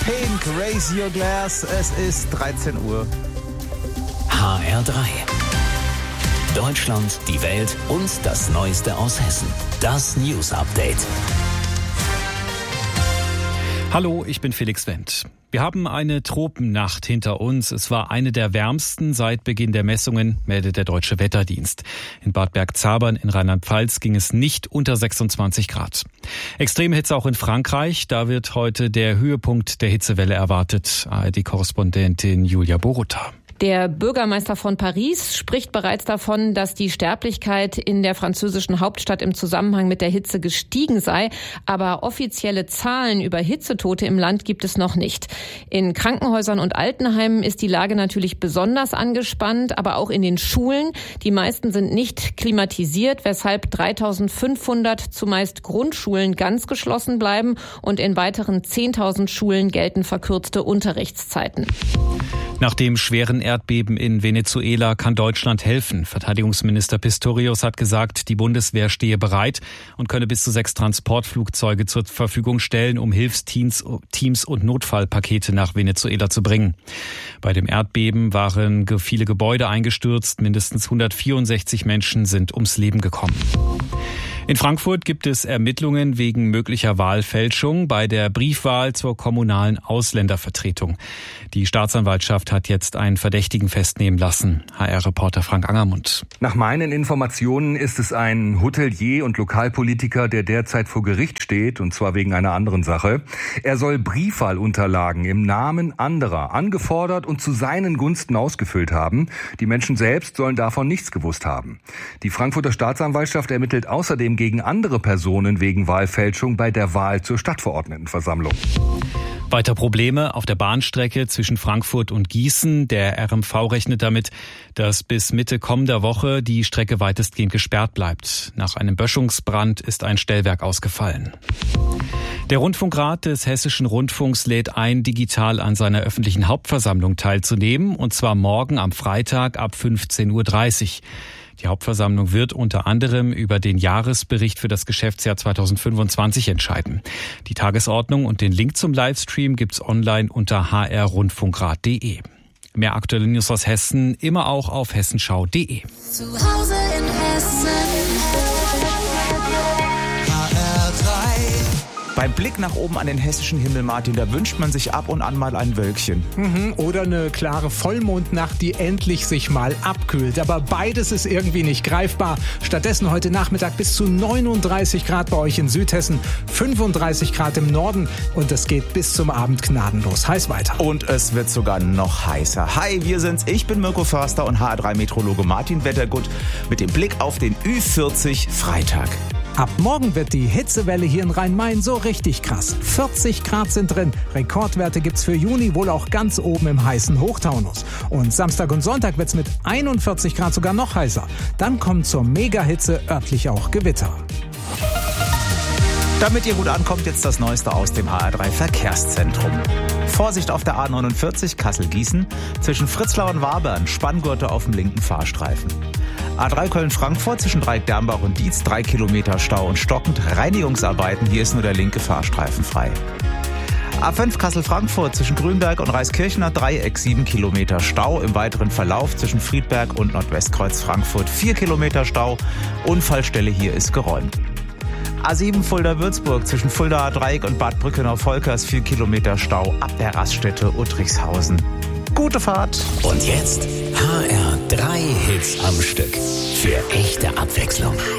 Pink, Raise Your Glass. Es ist 13 Uhr. HR3. Deutschland, die Welt und das Neueste aus Hessen. Das News Update. Hallo, ich bin Felix Wendt. Wir haben eine Tropennacht hinter uns. Es war eine der wärmsten seit Beginn der Messungen, meldet der Deutsche Wetterdienst. In Bad Bergzabern in Rheinland-Pfalz ging es nicht unter 26 Grad. Extreme Hitze auch in Frankreich. Da wird heute der Höhepunkt der Hitzewelle erwartet. ARD-Korrespondentin Julia Boruta. Der Bürgermeister von Paris spricht bereits davon, dass die Sterblichkeit in der französischen Hauptstadt im Zusammenhang mit der Hitze gestiegen sei. Aber offizielle Zahlen über Hitzetote im Land gibt es noch nicht. In Krankenhäusern und Altenheimen ist die Lage natürlich besonders angespannt, aber auch in den Schulen. Die meisten sind nicht klimatisiert, weshalb 3.500 zumeist Grundschulen ganz geschlossen bleiben und in weiteren 10.000 Schulen gelten verkürzte Unterrichtszeiten. Nach dem schweren Erdbeben in Venezuela kann Deutschland helfen. Verteidigungsminister Pistorius hat gesagt, die Bundeswehr stehe bereit und könne bis zu 6 Transportflugzeuge zur Verfügung stellen, um Hilfsteams und Notfallpakete nach Venezuela zu bringen. Bei dem Erdbeben waren viele Gebäude eingestürzt. Mindestens 164 Menschen sind ums Leben gekommen. In Frankfurt gibt es Ermittlungen wegen möglicher Wahlfälschung bei der Briefwahl zur kommunalen Ausländervertretung. Die Staatsanwaltschaft hat jetzt einen Verdächtigen festnehmen lassen. HR-Reporter Frank Angermund. Nach meinen Informationen ist es ein Hotelier und Lokalpolitiker, der derzeit vor Gericht steht, und zwar wegen einer anderen Sache. Er soll Briefwahlunterlagen im Namen anderer angefordert und zu seinen Gunsten ausgefüllt haben. Die Menschen selbst sollen davon nichts gewusst haben. Die Frankfurter Staatsanwaltschaft ermittelt außerdem gegen andere Personen wegen Wahlfälschung bei der Wahl zur Stadtverordnetenversammlung. Weiter Probleme auf der Bahnstrecke zwischen Frankfurt und Gießen. Der RMV rechnet damit, dass bis Mitte kommender Woche die Strecke weitestgehend gesperrt bleibt. Nach einem Böschungsbrand ist ein Stellwerk ausgefallen. Der Rundfunkrat des Hessischen Rundfunks lädt ein, digital an seiner öffentlichen Hauptversammlung teilzunehmen, und zwar morgen am Freitag ab 15.30 Uhr. Die Hauptversammlung wird unter anderem über den Jahresbericht für das Geschäftsjahr 2025 entscheiden. Die Tagesordnung und den Link zum Livestream gibt's online unter hrrundfunkrat.de. Mehr aktuelle News aus Hessen immer auch auf hessenschau.de. Zu Hause in Hessen. Beim Blick nach oben an den hessischen Himmel, Martin, da wünscht man sich ab und an mal ein Wölkchen. Oder eine klare Vollmondnacht, die endlich sich mal abkühlt. Aber beides ist irgendwie nicht greifbar. Stattdessen heute Nachmittag bis zu 39 Grad bei euch in Südhessen, 35 Grad im Norden, und es geht bis zum Abend gnadenlos heiß weiter. Und es wird sogar noch heißer. Hi, wir sind's. Ich bin Mirko Förster und HR3-Meteorologe Martin Wettergut mit dem Blick auf den Ü40 Freitag. Ab morgen wird die Hitzewelle hier in Rhein-Main so richtig krass. 40 Grad sind drin. Rekordwerte gibt's für Juni wohl auch ganz oben im heißen Hochtaunus. Und Samstag und Sonntag wird's mit 41 Grad sogar noch heißer. Dann kommen zur Megahitze örtlich auch Gewitter. Damit ihr gut ankommt, jetzt das Neueste aus dem HR3 Verkehrszentrum. Vorsicht auf der A49 Kassel-Gießen zwischen Fritzlar und Wabern, Spanngurte auf dem linken Fahrstreifen. A3 Köln-Frankfurt zwischen Dreieck-Dermbach und Dietz, 3 Kilometer Stau und stockend. Reinigungsarbeiten, hier ist nur der linke Fahrstreifen frei. A5 Kassel-Frankfurt zwischen Grünberg und Reiskirchener Dreieck, 7 Kilometer Stau. Im weiteren Verlauf zwischen Friedberg und Nordwestkreuz Frankfurt 4 Kilometer Stau. Unfallstelle hier ist geräumt. A7 Fulda-Würzburg zwischen Fuldaer Dreieck und Bad Brückenau-Volkers 4 Kilometer Stau ab der Raststätte Uttrichshausen. Gute Fahrt. Und jetzt HR3 Hits am Stück. Für echte Abwechslung.